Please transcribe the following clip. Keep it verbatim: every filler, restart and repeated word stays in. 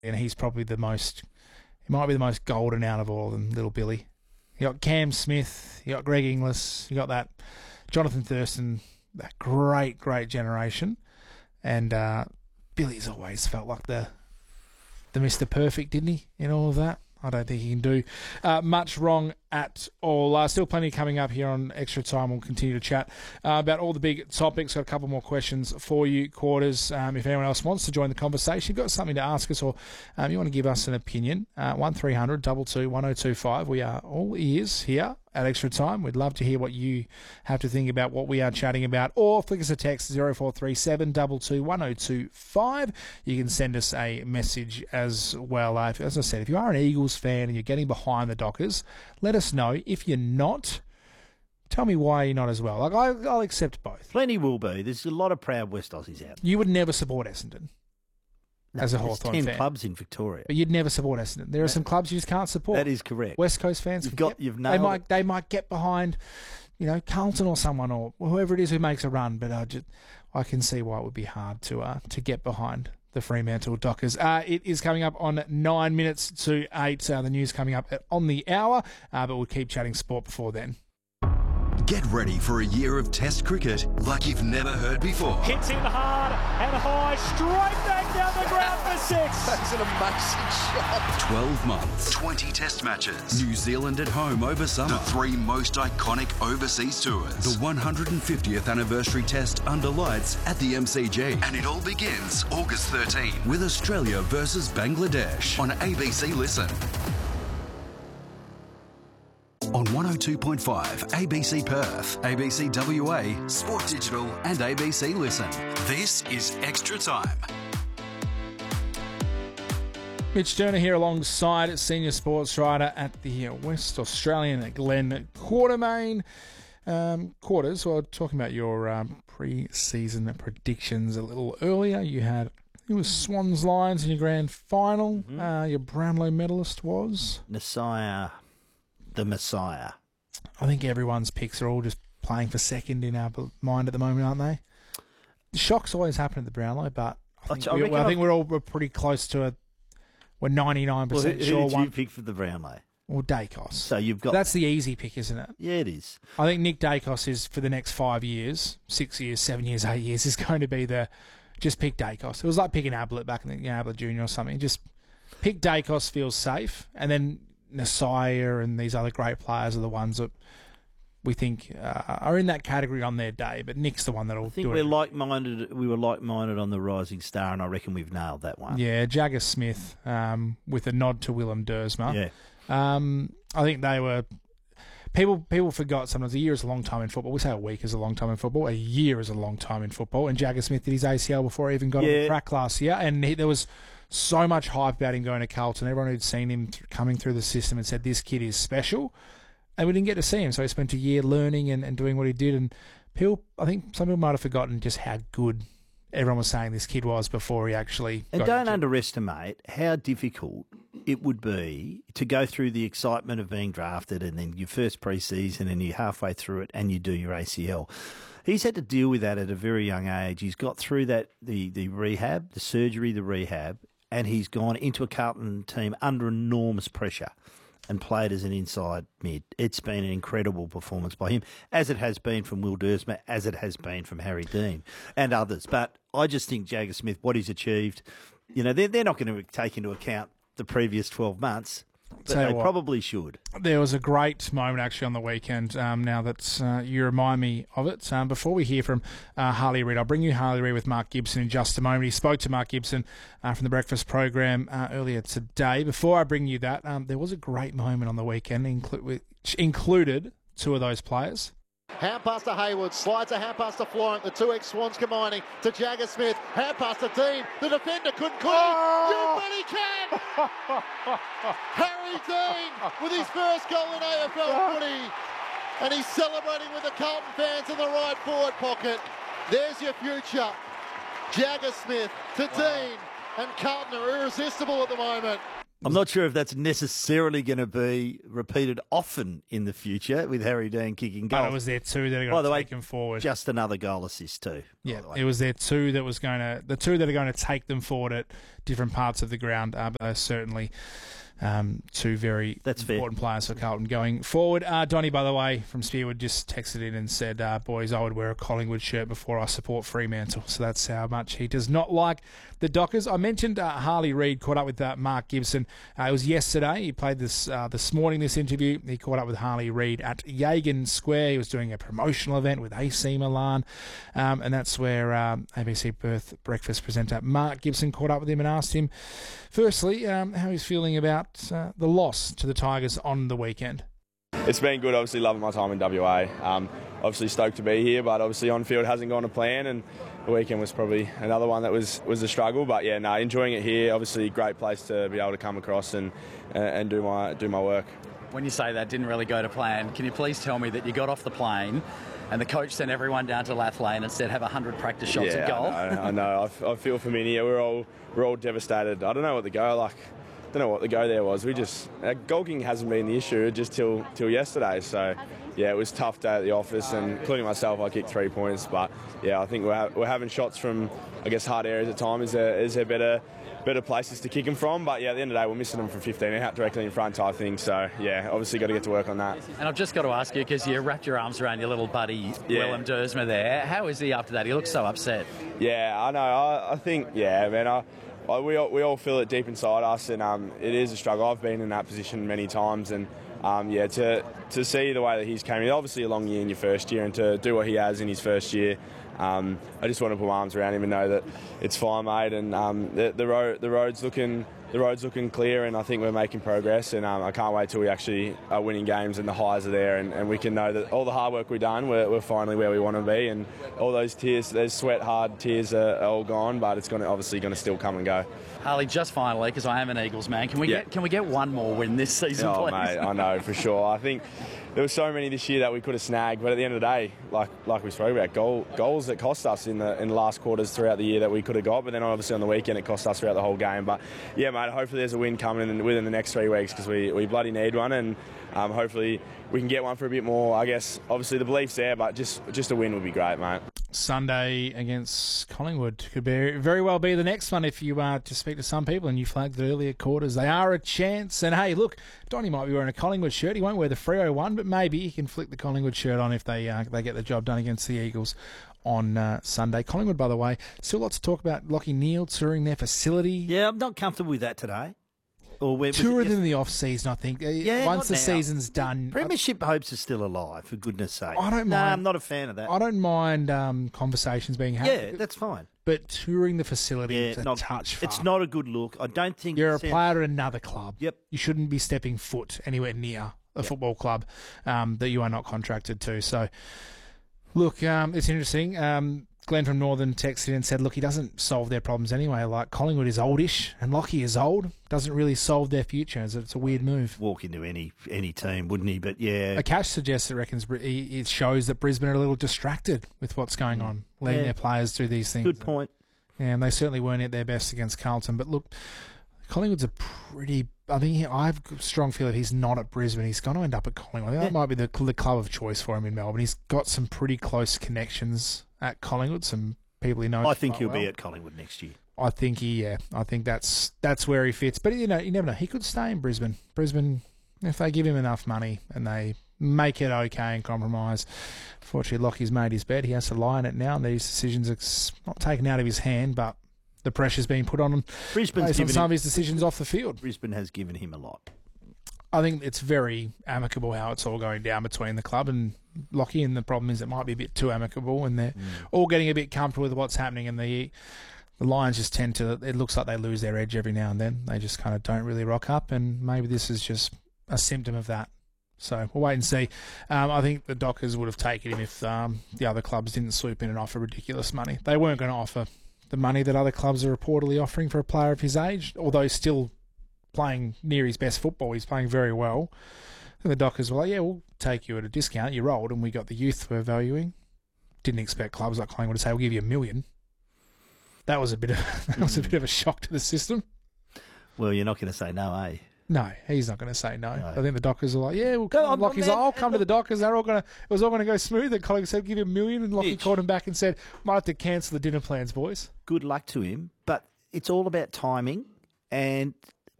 and he's probably the most, he might be the most golden out of all of them, little Billy. You got Cam Smith, you got Greg Inglis, you got that Jonathan Thurston, that great, great generation. And uh, Billy's always felt like the the Mister Perfect, didn't he, in all of that? I don't think he can do uh, much wrong at all. Uh, still plenty coming up here on Extra Time. We'll continue to chat uh, about all the big topics. Got a couple more questions for you, Quarters. Um, if anyone else wants to join the conversation, you've got something to ask us or um, you want to give us an opinion, uh, one three hundred two two one oh two five. We are all ears here at Extra Time. We'd love to hear what you have to think about what we are chatting about. Or flick us a text, zero four three seven two two one oh two five. You can send us a message as well. Uh, as I said, if you are an Eagles fan and you're getting behind the Dockers, let us know. If you're not, tell me why you're not as well. Like I, I'll accept both. Plenty will be. There's a lot of proud West Aussies out. You would never support Essendon No, as a there's Hawthorn ten fan. clubs in Victoria. But you'd never support Essendon. There are some clubs you just can't support. That is correct. West Coast fans, You've can got- get- you've they nailed might it. they might get behind, you know, Carlton or someone or whoever it is who makes a run. But I just I can see why it would be hard to uh, to get behind the Fremantle Dockers. Uh, it is coming up on nine minutes to eight. Uh, the news coming up at, on the hour, uh, but we'll keep chatting sport before then. Get ready for a year of Test cricket like you've never heard before. Hits in hard and high, straight back down the ground for six. That's an amazing shot. twelve months, twenty Test matches. New Zealand at home over summer. The three most iconic overseas tours. The one hundred fiftieth anniversary Test under lights at the M C G. And it all begins August thirteenth with Australia versus Bangladesh on A B C Listen. On one oh two point five, A B C Perth, A B C W A, Sport Digital and A B C Listen. This is Extra Time. Mitch Turner here alongside senior sports writer at the West Australian, Glenn Quartermain. Um, Quarters, well, talking about your um, pre-season predictions a little earlier. You had, it was Swans Lions in your grand final. Mm-hmm. Uh, your Brownlow medalist was? Messiah. The Messiah. I think everyone's picks are all just playing for second in our mind at the moment, aren't they? The shocks always happen at the Brownlow, but I think, I we, reckon I think I've- we're all we're pretty close to a. We're ninety-nine Well, percent who, sure who did one. you pick for the Brownlow? Or Dacos. So you've got... That's the easy pick, isn't it? Yeah, it is. I think Nick Dacos is, for the next five years, six years, seven years, eight years, is going to be the, just pick Dacos. It was like picking Ablett back in the, you know, Ablett Junior or something. Just pick Dacos, feels safe, and then Nasaya and these other great players are the ones that we think uh, are in that category on their day, but Nick's the one that'll I think do we're it. like-minded. We were like-minded on the Rising Star, and I reckon we've nailed that one. Yeah, Jagger Smith um, with a nod to Willem Dersma. Yeah. Um, I think they were... People people forgot sometimes a year is a long time in football. We say a week is a long time in football. A year is a long time in football. And Jagger Smith did his A C L before he even got Yeah. on the track last year. And he, there was so much hype about him going to Carlton. Everyone who'd seen him th- coming through the system and said, this kid is special. And we didn't get to see him. So he spent a year learning and, and doing what he did. And people, I think some people might have forgotten just how good everyone was saying this kid was before he actually And got don't injured. underestimate how difficult it would be to go through the excitement of being drafted and then your first pre-season and you're halfway through it and you do your A C L. He's had to deal with that at a very young age. He's got through that, the, the rehab, the surgery, the rehab, and he's gone into a Carlton team under enormous pressure and played as an inside mid. It's been an incredible performance by him, as it has been from Will Dersma, as it has been from Harry Dean and others. But I just think Jagger Smith, what he's achieved, you know, they're, they're not going to take into account the previous twelve months, but Tell you they what. probably should. There was a great moment actually on the weekend, um, now that uh, you remind me of it. Um, before we hear from uh, Harley Reid, I'll bring you Harley Reid with Mark Gibson in just a moment. He spoke to Mark Gibson uh, from the breakfast program uh, earlier today. Before I bring you that, um, there was a great moment on the weekend, inclu- which included two of those players. Hand pass to Hayward, slides a hand pass to Florent, the two ex-Swans combining to Jagger Smith, hand pass to Dean, the defender couldn't, could he? You bet he can! Harry Dean with his first goal in A F L footy, and he's celebrating with the Carlton fans in the right forward pocket. There's your future. Jagger Smith to Dean, and Carlton are irresistible at the moment. I'm not sure if that's necessarily going to be repeated often in the future with Harry Dean kicking goals. But it was there two that are By going the to way, take him forward. Just another goal assist too. Yeah, it was their two that was going to the two that are going to take them forward at different parts of the ground. Uh, but they're certainly um, two very That's important fair. players for Carlton going forward. Uh, Donny, by the way, from Spearwood, just texted in and said, uh, "Boys, I would wear a Collingwood shirt before I support Fremantle." So that's how much he does not like the Dockers. I mentioned uh, Harley Reid caught up with uh, Mark Gibson. Uh, it was yesterday. He played this uh, this morning. This interview. He caught up with Harley Reid at Yagan Square. He was doing a promotional event with A C Milan, um, and that's where um, A B C Perth breakfast presenter Mark Gibson caught up with him and asked him, firstly, um, how he's feeling about uh, the loss to the Tigers on the weekend. It's been good, obviously loving my time in W A. Um, obviously stoked to be here, but obviously on field hasn't gone to plan, and the weekend was probably another one that was was a struggle. But yeah, no, enjoying it here. Obviously, great place to be able to come across and uh, and do my do my work. When you say that didn't really go to plan, can you please tell me that you got off the plane and the coach sent everyone down to Lath Lane and said have one hundred practice shots yeah, at goal? I know. I, know. I, f- I feel for Minnie. Yeah, we're all we're all devastated. I don't know what the go like. Don't know what the go there was. We just uh, goal kicking hasn't been the issue just till till yesterday. So yeah, it was a tough day at the office, and including myself, I kicked three points. But yeah, I think we're ha- we're having shots from I guess hard areas at times. Is there is there better better places to kick them from? But yeah, at the end of the day, we're missing them from fifteen out directly in front type thing. So yeah, obviously got to get to work on that. And I've just got to ask you, because you wrapped your arms around your little buddy Yeah. Willem Dersma there. How is he after that? He looks so upset. Yeah, I know. I, I think yeah, man. I, I, we all, we all feel it deep inside us, and um, it is a struggle. I've been in that position many times, and um, yeah, to to see the way that he's came in, obviously a long year in your first year, and to do what he has in his first year, um, I just want to put my arms around him and know that it's fine, mate. And um, the the road the road's looking the road's looking clear, and I think we're making progress. And um, I can't wait till we actually are winning games and the highs are there, and, and we can know that all the hard work we've done, we're, we're finally where we want to be, and all those tears, those sweat hard tears are, are all gone, but it's going to obviously going to still come and go. Harley, just finally, because I am an Eagles man, can we Yeah. get can we get one more win this season, Oh, please? mate, I know, for sure. I think there were so many this year that we could have snagged, but at the end of the day, like like we spoke about, goal, goals that cost us in the in the last quarters throughout the year that we could have got, but then obviously on the weekend it cost us throughout the whole game. But yeah, mate, hopefully there's a win coming in within the next three weeks because we, we bloody need one, and um, hopefully we can get one for a bit more. I guess obviously the belief's there, but just just a win would be great, mate. Sunday against Collingwood could be, very well be the next one if you uh, to speak to some people, and you flagged the earlier quarters. They are a chance. And hey, look, Donny might be wearing a Collingwood shirt. He won't wear the Freo one, but maybe he can flick the Collingwood shirt on if they uh, they get the job done against the Eagles on uh, Sunday. Collingwood, by the way, still lots to talk about. Lachie Neale touring their facility. Yeah, I'm not comfortable with that today. Or where, was it Touring yes- in the off-season, I think. Uh, Yeah, Once the not now. season's done. Premiership hopes are still alive, for goodness sake. I don't No, mind- I'm not a fan of that. I don't mind um, conversations being had. yeah, that's fine. But touring the facility Yeah, is a not, touch far. it's not a good look. I don't think You're a Sam- player at another club. Yep. You shouldn't be stepping foot anywhere near a football club um, that you are not contracted to. So, look, um, it's interesting. Um, Glenn from Northern texted in and said, look, he doesn't solve their problems anyway. Like, Collingwood is oldish and Lachie is old. Doesn't really solve their future. It's, it's a weird move. walk into any any team, wouldn't he? But yeah, Akash suggests it reckons Bri- he- it shows that Brisbane are a little distracted with what's going on, letting Yeah. their players do these things. good point. Yeah, and they certainly weren't at their best against Carlton. But look, Collingwood's a pretty... I think he, I have a strong feeling he's not at Brisbane. He's going to end up at Collingwood. I think that Yeah. might be the, the club of choice for him in Melbourne. He's got some pretty close connections at Collingwood, some people he knows I think quite he'll well. be at Collingwood next year. I think he, yeah, I think that's that's where he fits. But, you know, you never know. He could stay in Brisbane. Brisbane, if they give him enough money and they make it okay and compromise. Fortunately, Lockie's made his bed. He has to lie in it now, and these decisions are s- not taken out of his hand, but the pressure's being put on him Brisbane's based on given some him, of his decisions off the field. Brisbane has given him a lot. I think it's very amicable how it's all going down between the club and Lachie, and the problem is it might be a bit too amicable, and they're all getting a bit comfortable with what's happening, and the the Lions just tend to, it looks like they lose their edge every now and then. They just kind of don't really rock up, and maybe this is just a symptom of that. So we'll wait and see. Um, I think the Dockers would have taken him if um, the other clubs didn't swoop in and offer ridiculous money. They weren't going to offer the money that other clubs are reportedly offering for a player of his age, although still playing near his best football. He's playing very well. And the Dockers were like, yeah, we'll take you at a discount. You're old, and we got the youth we're valuing. Didn't expect clubs like Collingwood to say, we'll give you a million. That was a bit of that was a bit of a shock to the system. Well, you're not going to say no, eh? No, he's not going to say no. No. I think the Dockers are like, yeah, we'll No, come. I'm- Lockie's I'm- like, I'll come to the Dockers. They're all going to. It was all going to go smooth. And Collingwood said, give him a million, and Lockie Mitch. called him back and said, might have to cancel the dinner plans, boys. Good luck to him, but it's all about timing. And